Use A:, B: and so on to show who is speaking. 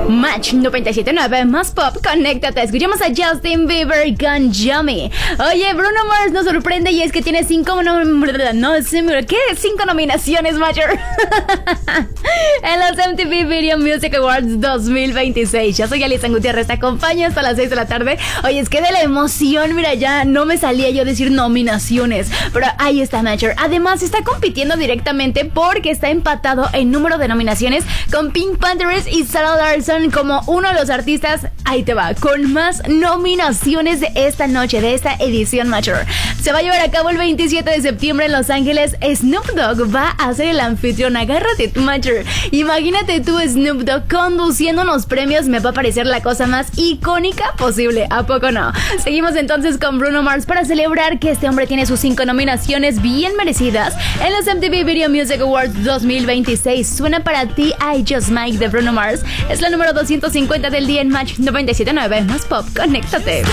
A: Match 97.9 más pop, conéctate. Escuchamos a Justin Bieber con Yummy. Oye, Bruno Mars nos sorprende y es que tiene 5 nominaciones, Matcher. En los MTV Video Music Awards 2026. Yo soy Alison Gutiérrez, te acompaño hasta las 6 de la tarde. Oye, es que de la emoción, mira, ya no me salía yo decir nominaciones, pero ahí está Matcher. Además, está compitiendo directamente porque está empatado en número de nominaciones con Pink Panthers y Sarah Larson como uno de los artistas, ahí te va, con más nominaciones de esta noche, de esta edición Matcher. Se va a llevar a cabo el 27 de septiembre en Los Ángeles. Snoop Dogg va a ser el anfitrión. Agárrate, Matcher. Imagínate tú, Snoop Dogg, conduciendo unos premios. Me va a parecer la cosa más icónica posible. ¿A poco no? Seguimos entonces con Bruno Mars para celebrar que este hombre tiene sus 5 nominaciones bien merecidas en los MTV Video Music Awards 2026. Suena para ti I Just Might de Bruno Mars. Es la número 250 del día en Match 97.9 más pop. Conéctate.